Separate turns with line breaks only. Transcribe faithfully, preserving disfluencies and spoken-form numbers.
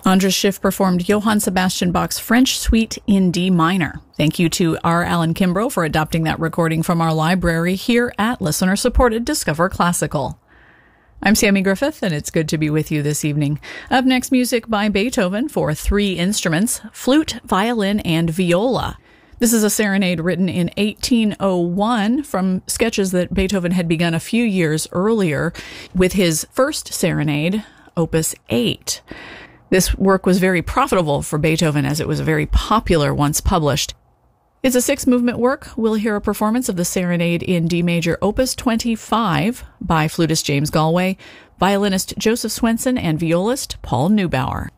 Andras Schiff performed Johann Sebastian Bach's French Suite in D minor. Thank you to R. Alan Kimbrough for adopting that recording from our library here at listener-supported Discover Classical. I'm Sammy Griffith, and it's good to be with you this evening. Up next, music by Beethoven for three instruments, flute, violin, and viola. This is a serenade written in eighteen oh one from sketches that Beethoven had begun a few years earlier with his first serenade, Opus eight. This work was very profitable for Beethoven as it was very popular once published. It's a six-movement work. We'll hear a performance of the Serenade in D major Opus twenty-five by flutist James Galway, violinist Joseph Swenson, and violist Paul Neubauer.